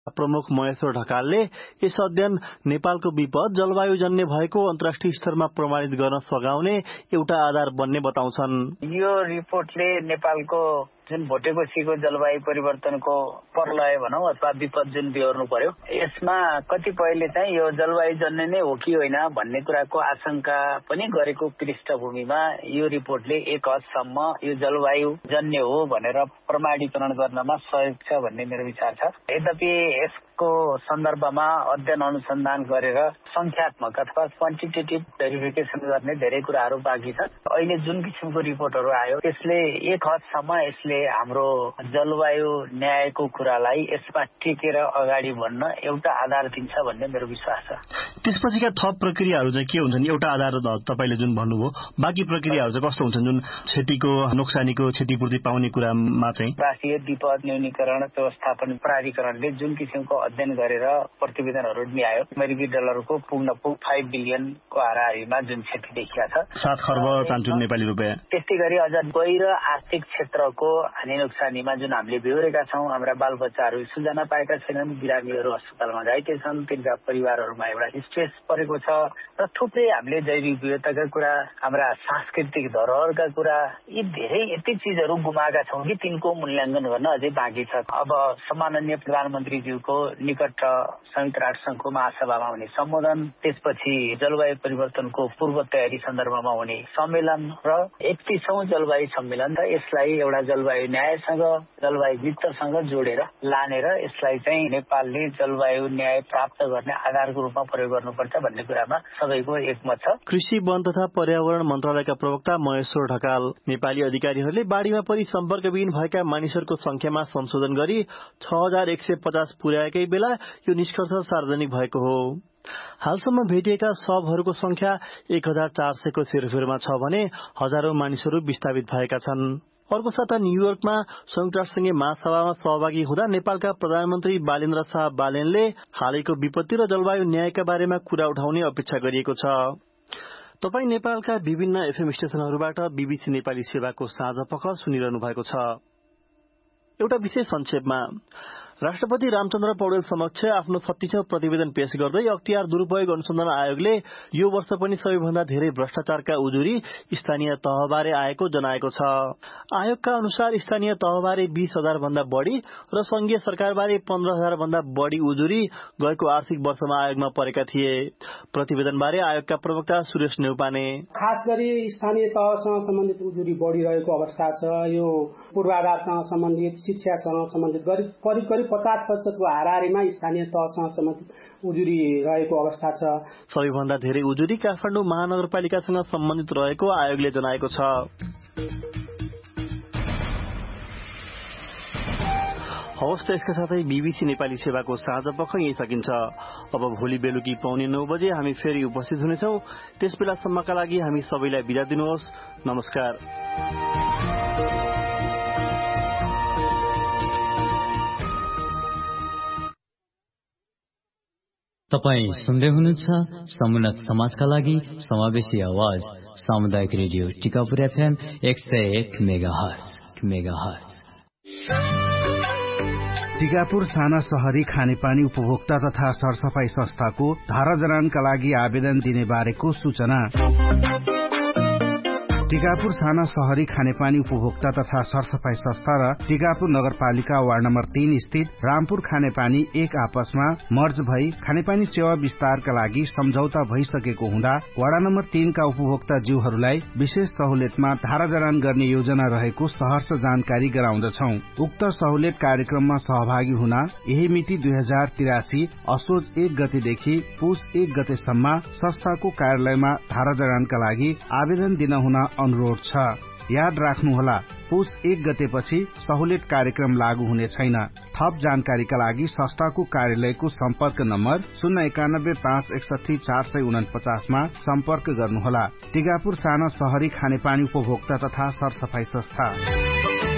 प्रमुख महेश्वर ढकालले यस अध्ययन नेपालको विपद जलवायुजन्य भएको अन्तर्राष्ट्रिय स्तरमा प्रमाणित गर्न सघाउने एउटा आधार बन्ने बताउँछन्। यो रिपोर्टले नेपालको जुन भोटेकोसीको जलवायु परिवर्तनको प्रलय भनौं अथवा विपद जुन बिहोर्नु पर्यो, यसमा कतिपयले चाहिँ यो जलवायुजन्य नै हो कि होइन भन्ने कुराको आशंका पनि गरेको पृष्ठभूमिमा यो रिपोर्टले एक हदसम्म यो जलवायुजन्य हो भनेर प्रमाणीकरण गर्नमा सहयोग छ भन्ने मेरो विचार छ। यद्यपि यसको सन्दर्भमा अध्ययन अनुसन्धान गरेर संख्यात्मक अथवा क्वान्टिटेटिभ भेरिफिकेसन गर्ने धेरै कुराहरू बाँकी छ। अहिले जुन किसिमको रिपोर्टहरू आयो त्यसले एक हदसम्म यसले हाम्रो जलवायु न्यायको कुरालाई यसमा टेकेर अगाडि बढ्न एउटा आधार दिन्छ भन्ने मेरो विश्वास छ। त्यसपछिका थप प्रक्रियाहरू चाहिँ के हुन्छन्? एउटा आधार तपाईले जुन भन्नुभयो, बाँकी प्रक्रियाहरू चाहिँ कस्तो हुन्छन् जुन क्षतिको नोक्सानीको क्षतिपूर्ति पाउने कुरामा चाहिँ? राष्ट्रिय विपद न्यूनीकरण व्यवस्थापन प्राधिकरणले जुन किसिमको अध्ययन गरेर प्रतिवेदनहरू ल्यायो, अमेरिकी डलरको पुग्न 5 बिलियनको हाराहारीमा जुन क्षति देखिया छ, 7 खर्ब चान्चुन नेपाली रुपैयाँ। त्यस्तै गरी अझ गैर आर्थिक क्षेत्रको हानि नोक्सानीमा जुन हामीले बेहोरेका छौं, हाम्रा बालबच्चाहरू सुजना पाएका छैनन्, बिरामीहरू अस्पतालमा घाइते छन्, तिनका परिवारहरूमा एउटा स्ट्रेस परेको छ र थुप्रै हामीले जैविक विविधताका कुरा, हाम्रा सांस्कृतिक धरोहरका कुरा, यी धेरै यति चीजहरू गुमाएका छौं कि तिनको मूल्याङ्कन गर्न अझै बाँकी छ। अब सम्माननीय प्रधानमन्त्रीज्यूको निकट संयुक्त राष्ट्रसङ्घको महासभामा हुने सम्बोधन, त्यसपछि जलवायु परिवर्तनको पूर्व तयारी सन्दर्भमा हुने सम्मेलन र 31औं जलवायु सम्मेलन र यसलाई एउटा जलवायु न्यायसँग जलवायु वित्तसँग जोडेर लानेर यसलाई चाहिँ नेपालले जलवायु न्याय प्राप्त गर्ने आधारको रूपमा प्रयोग गर्नुपर्छ भन्ने कुरामा सबैको एकमत छ। कृषि वन तथा पर्यावरण मन्त्रालयका प्रवक्ता महेश्वर ढकाल, नेपाली अधिकारीहरूले बाढीमा परि सम्पर्कविहीन भएका मानिसहरूको संख्यामा संशोधन गरी 6150 पुर्याएकै बेला यो निष्कर्ष सार्वजनिक भएको हो। हालसम्म भेटिएका शवहरूको संख्या 1400 को सेरोफेरोमा छ भने हजारौं मानिसहरू विस्थापित भएका छन्। अर्को साता न्यूयोर्कमा संयुक्त राष्ट्रसङ्घीय महासभामा सहभागी हुँदा नेपालका प्रधानमन्त्री बालेन्द्र शाह बालेनले हालैको विपत्ति र जलवायु न्यायका बारेमा कुरा उठाउने अपेक्षा गरिएको छ। तपाई नेपालका विभिन्न एफएम स्टेशनहरूबाट बीबीसी नेपाली सेवाको साँझपख सुनिरहनु भएको छ। एउटा विशेष संक्षेपमा, राष्ट्रपति रामचन्द्र पौडेल समक्ष आफ्नो 36औं प्रतिवेदन पेश गर्दै अख्तियार दुरूपयोग अनुसन्धान आयोगले यो वर्ष पनि सबैभन्दा धेरै भ्रष्टाचारका उजुरी स्थानीय तहबारे आएको जनाएको छ। आयोगका अनुसार स्थानीय तहबारे 20,000 भन्दा बढ़ी र संघीय सरकारबारे 15,000 भन्दा बढ़ी उजुरी गएको आर्थिक वर्षमा आयोगमा परेका थिए। प्रतिवेदनबारे आयोगका प्रवक्ता सुरेश नेउपाने, खास गरी स्थानीय तहसँग सम्बन्धित उजुरी बढ़िरहेको अवस्था छ। यो पूर्वाधारसँग सम्बन्धित, शिक्षासँग सम्बन्धित गरी करिब 50% को हाराहारीमा स्थानीय तहसँग सम्बन्धित उजुरी रहेको अवस्था छ। सबैभन्दा धेरै उजुरी काठमाडौँ महानगरपालिकासँग सम्बन्धित रहेको आयोगले जनाएको छ। हवस् त, यसका साथै बीबीसी नेपाली सेवाको साँझपख यही सकिन्छ। अब भोलि बेलुकी 9:15 बजे हामी फेरि उपस्थित हुनेछौं। त्यस बेलासम्मका लागि हामी सबैलाई बिदा दिनुहोस्। नमस्कार। तपाई सुन्दै हुनुहुन्छ समुन्नत समाजका लागि समावेशी आवाज सामुदायिक radio Tikapur FM 101 megahertz. Tikapur साना शहरी खानेपानी उपभोक्ता तथा सरसफाई संस्थाको धारा जडानका लागि आवेदन दिने बारेको सूचना। टिकापुर साना शहरी खानेपानी उपभोक्ता तथा सरसफाई संस्था र टिकापुर नगरपालिका वार्ड नम्बर 3 स्थित रामपुर खानेपानी एक आपसमा मर्ज भई खानेपानी सेवा विस्तारका लागि सम्झौता भइसकेको हुँदा वार्ड नम्बर 3 का उपभोक्ता जीवहरूलाई विशेष सहुलियतमा धारा जडान गर्ने योजना रहेको सहर्ष जानकारी गराउँदछौं। उक्त सहुलियत कार्यक्रममा सहभागी हुन यही मिति 2083 असोज 1 गतेदेखि पुस 1 गतेसम्म संस्थाको कार्यालयमा धारा जडानका लागि आवेदन दिन हुन अनुरोध छ। याद राख्नुहोला, पुस 1 गतेपछि सहुलियत कार्यक्रम लागू हुने छैन। थप जानकारीका लागि संस्थाको कार्यालयको सम्पर्क नम्बर 091 561 449 मा सम्पर्क गर्नुहोला। टिकापुर साना शहरी खानेपानी उपभोक्ता तथा सरसफाई संस्था।